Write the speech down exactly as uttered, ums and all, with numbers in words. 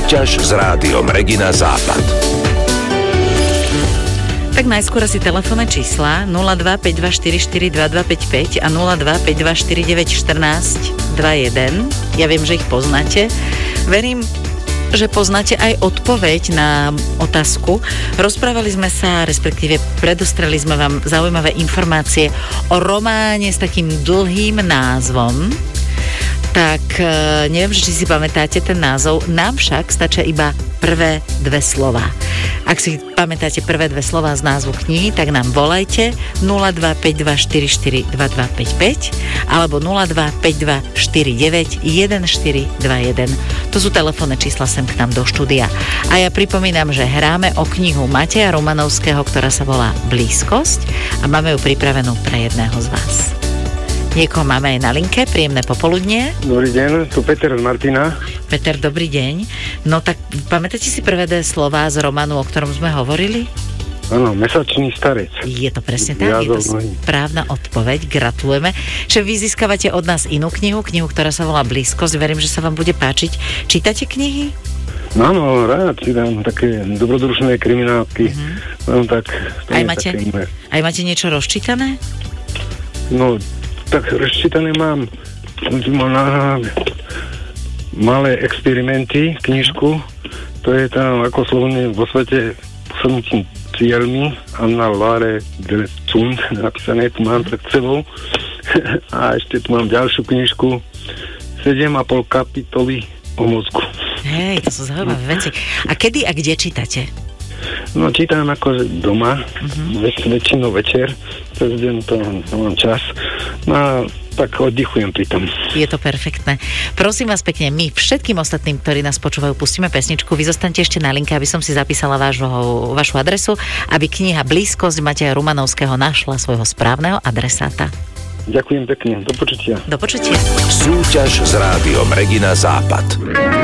Súťaž s rádiom Regina Západ. Tak najskôr si telefónne čísla nula dva päť dva štyri štyri dva dva päť päť a nula dva päť dva štyri deväť jedna štyri dva jeden. Ja viem, že ich poznáte. Verím, že poznáte aj odpoveď na otázku. Rozprávali sme sa, respektíve predostreli sme vám zaujímavé informácie o románe s takým dlhým názvom. Tak neviem, či si pamätáte ten názov. Nám však stačia iba prvé dve slova. Ak si pamätáte prvé dve slova z názvu knihy, tak nám volajte nula dva päť dva štyri štyri dva dva päť päť alebo nula dva päť dva štyri deväť jeden štyri dva jeden. To sú telefónne čísla sem k nám do štúdia. A ja pripomínam, že hráme o knihu Mateja Romanovského, ktorá sa volá Blízkosť a máme ju pripravenú pre jedného z vás. Niekoho máme aj na linke, príjemné popoludnie. Dobrý deň, tu Peter z Martina. Peter, dobrý deň. No tak pamätáte si prvé dve slová z románu, o ktorom sme hovorili? Áno, Mesačný starec. Je to presne tak, je to správna odpoveď, gratulujeme. Že vy získavate od nás inú knihu, knihu, ktorá sa volá Blízkosť, verím, že sa vám bude páčiť. Čítate knihy? No, no, rád čítam také dobrodružné kriminálky. Uh-huh. No, tak, aj, máte, aj máte niečo rozčítané? No, tak rozčítané mám. Mám na malé experimenty, knižku. To je tam ako slovne vo svete posadnutím cieľmi Anna Lare de Zund napísané, tu mám pred sebou. A ešte tu mám ďalšiu knižku sedem a pol kapitoly o mozgu. Hej, to sú zaujímavé veci. A kedy a kde čítate? No, čítam akože doma, uh-huh. Väč, väčšinou večer, cez deň to mám čas, no a tak oddychujem pri tom. Je to perfektné. Prosím vás pekne, my všetkým ostatným, ktorí nás počúvajú, pustíme pesničku, vy zostaňte ešte na linke, aby som si zapísala vášho, vašu adresu, aby kniha Blízkosť Mateja Romanovského našla svojho správneho adresáta. Ďakujem pekne, do počutia. Do počutia. Súťaž s rádiom Regina Západ.